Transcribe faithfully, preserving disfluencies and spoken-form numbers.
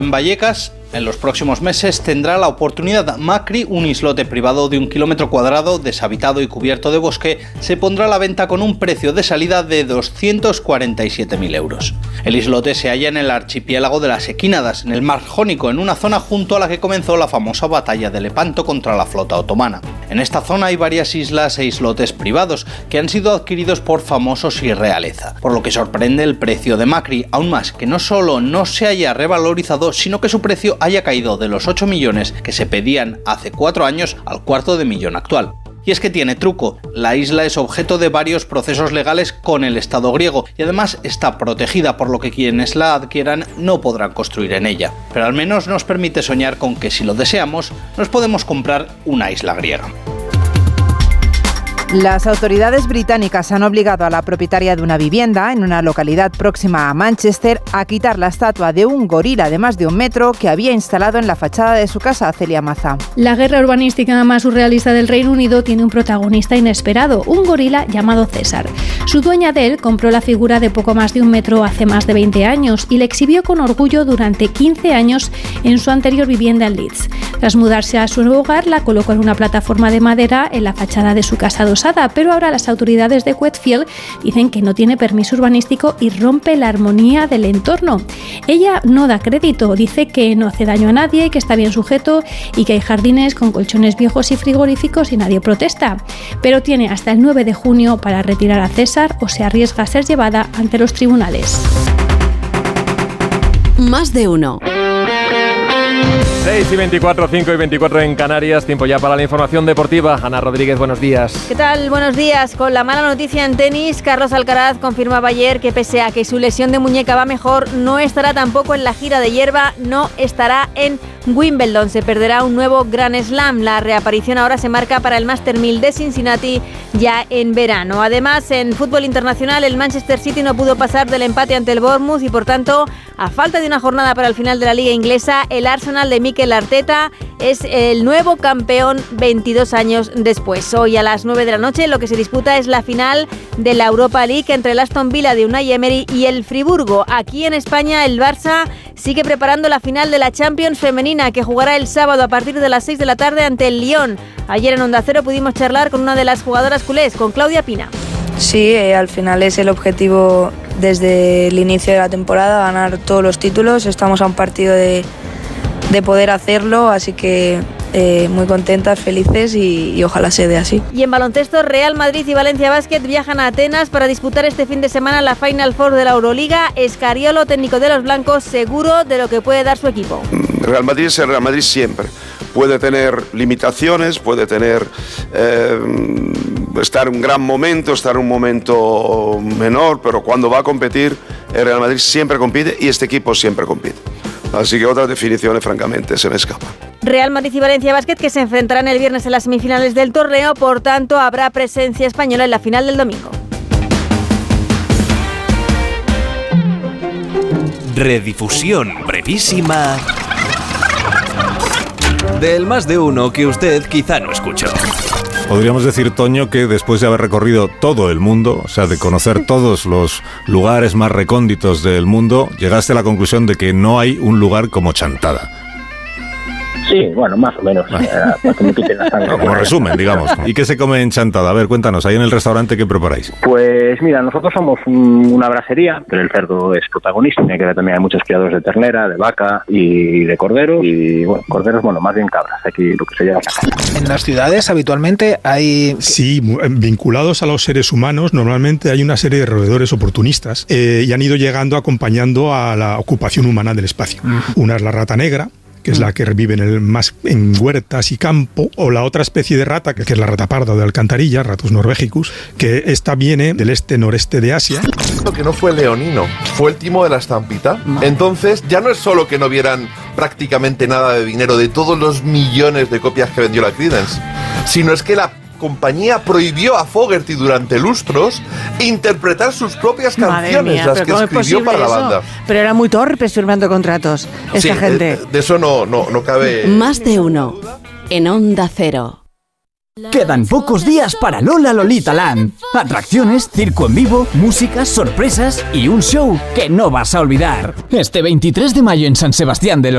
En Vallecas, en los próximos meses, tendrá la oportunidad Macri, un islote privado de un kilómetro cuadrado, deshabitado y cubierto de bosque, se pondrá a la venta con un precio de salida de doscientos cuarenta y siete mil euros. El islote se halla en el archipiélago de las Equínadas, en el Mar Jónico, en una zona junto a la que comenzó la famosa batalla de Lepanto contra la flota otomana. En esta zona hay varias islas e islotes privados que han sido adquiridos por famosos y realeza, por lo que sorprende el precio de Macri, aún más que no solo no se haya revalorizado, sino que su precio haya caído de los ocho millones que se pedían hace cuatro años al cuarto de millón actual. Y es que tiene truco, la isla es objeto de varios procesos legales con el Estado griego y además está protegida, por lo que quienes la adquieran no podrán construir en ella. Pero al menos nos permite soñar con que si lo deseamos, nos podemos comprar una isla griega. Las autoridades británicas han obligado a la propietaria de una vivienda en una localidad próxima a Manchester a quitar la estatua de un gorila de más de un metro que había instalado en la fachada de su casa. Celia Maza. La guerra urbanística más surrealista del Reino Unido tiene un protagonista inesperado, un gorila llamado César. Su dueña de él compró la figura de poco más de un metro hace más de veinte años y la exhibió con orgullo durante quince años en su anterior vivienda en Leeds. Tras mudarse a su nuevo hogar, la colocó en una plataforma de madera en la fachada de su casa adosada, pero ahora las autoridades de Wheatfield dicen que no tiene permiso urbanístico y rompe la armonía del entorno. Ella no da crédito, dice que no hace daño a nadie, que está bien sujeto y que hay jardines con colchones viejos y frigoríficos y nadie protesta. Pero tiene hasta el nueve de junio para retirar a César o se arriesga a ser llevada ante los tribunales. Más de uno. seis y veinticuatro, cinco y veinticuatro en Canarias, tiempo ya para la información deportiva. Ana Rodríguez, buenos días. ¿Qué tal? Buenos días. Con la mala noticia en tenis, Carlos Alcaraz confirmaba ayer que pese a que su lesión de muñeca va mejor, no estará tampoco en la gira de hierba, no estará en Wimbledon. Se perderá un nuevo Grand Slam. La reaparición ahora se marca para el Master mil de Cincinnati ya en verano. Además, en fútbol internacional, el Manchester City no pudo pasar del empate ante el Bournemouth y, por tanto, a falta de una jornada para el final de la Liga Inglesa, el Arsenal de Mikel Arteta es el nuevo campeón veintidós años después. Hoy a las nueve de la noche lo que se disputa es la final de la Europa League entre el Aston Villa de Unai Emery y el Friburgo. Aquí en España el Barça sigue preparando la final de la Champions femenina que jugará el sábado a partir de las seis de la tarde ante el Lyon. Ayer en Onda Cero pudimos charlar con una de las jugadoras culés, con Claudia Pina. Sí, eh, al final es el objetivo desde el inicio de la temporada, ganar todos los títulos. Estamos a un partido de, de poder hacerlo, así que eh, muy contentas, felices y, y ojalá se dé así. Y en baloncesto, Real Madrid y Valencia Basket viajan a Atenas para disputar este fin de semana la Final Four de la Euroliga. Escariolo, técnico de los blancos, seguro de lo que puede dar su equipo. Real Madrid es el Real Madrid siempre. Puede tener limitaciones, puede tener eh, estar en un gran momento, estar en un momento menor, pero cuando va a competir, el Real Madrid siempre compite y este equipo siempre compite. Así que otras definiciones, francamente, se me escapan. Real Madrid y Valencia Basket que se enfrentarán el viernes en las semifinales del torneo, por tanto habrá presencia española en la final del domingo. Redifusión brevísima del Más de Uno que usted quizá no escuchó. Podríamos decir, Toño, que después de haber recorrido todo el mundo, o sea, de conocer todos los lugares más recónditos del mundo, llegaste a la conclusión de que no hay un lugar como Chantada. Sí, bueno, más o menos. Bueno. Para que me quiten la sangre. No, como resumen, digamos. ¿Y qué se come en Chantada? A ver, cuéntanos, ahí en el restaurante, ¿qué preparáis? Pues mira, nosotros somos un, una brasería, pero el cerdo es protagonista. Tiene que ver también, hay muchos criadores de ternera, de vaca y de cordero. Y bueno, corderos, bueno, más bien cabras, aquí lo que se llama caja. En las ciudades habitualmente hay... Sí, vinculados a los seres humanos, normalmente hay una serie de roedores oportunistas eh, y han ido llegando acompañando a la ocupación humana del espacio. Uh-huh. Una es la rata negra, que es la que vive en, el, más en huertas y campo, o la otra especie de rata, que es la rata parda de alcantarilla, Ratus norvegicus, que esta viene del este-noreste de Asia. Que no fue leonino, fue el timo de la estampita. Entonces, ya no es solo que no vieran prácticamente nada de dinero de todos los millones de copias que vendió la Creedence, sino es que la compañía prohibió a Fogerty durante lustros interpretar sus propias canciones, mía, las que escribió para la eso? banda. Pero eran muy torpes firmando contratos, esta sí, gente. De, de eso no, no, no cabe... Más de uno, en Onda Cero. Quedan pocos días para Lola Lolita Land. Atracciones, circo en vivo, música, sorpresas y un show que no vas a olvidar. Este veintitrés de mayo en San Sebastián de los